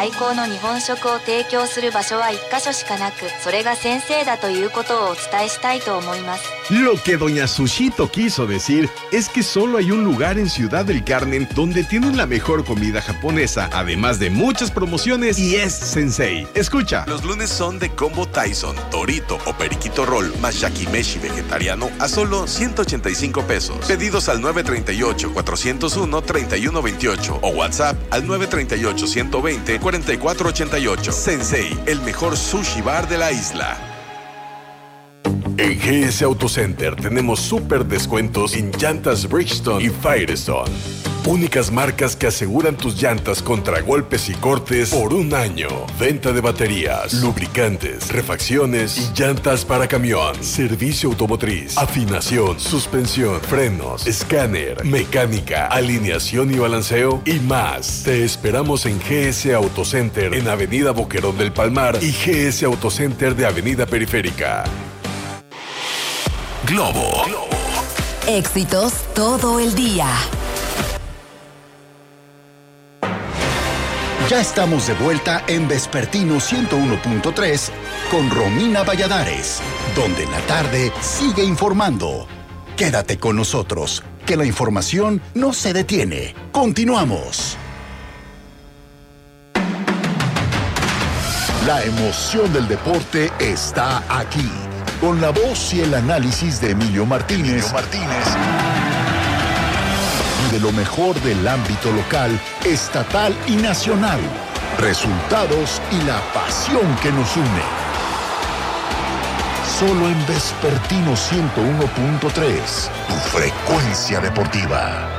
最高の日本食を提供する場所は1カ所しかなく、それが先生だということをお伝えしたいと思います。 Lo que doña Sushito quiso decir es que solo hay un lugar en Ciudad del Carmen donde tienen la mejor comida japonesa, además de muchas promociones, y es Sensei. Escucha. Los lunes son de combo Tyson, Dorito o Periquito Roll más Yakimeshi vegetariano a solo 185 pesos. Pedidos al 938-401-3128 o WhatsApp al 938-120-4488. Sensei, el mejor sushi bar de la isla. En GS Auto Center tenemos súper descuentos en llantas Bridgestone y Firestone. Únicas marcas que aseguran tus llantas contra golpes y cortes por un año. Venta de baterías, lubricantes, refacciones y llantas para camión. Servicio automotriz, afinación, suspensión, frenos, escáner, mecánica, alineación y balanceo y más. Te esperamos en GS Auto Center en Avenida Boquerón del Palmar y GS Auto Center de Avenida Periférica. Globo. Éxitos todo el día. Ya estamos de vuelta en Vespertino 101.3 con Romina Valladares, donde la tarde sigue informando. Quédate con nosotros, que la información no se detiene. Continuamos. La emoción del deporte está aquí, con la voz y el análisis de Emilio Martínez. Y de lo mejor del ámbito local, estatal y nacional. Resultados y la pasión que nos une. Solo en Vespertino 101.3, tu frecuencia deportiva.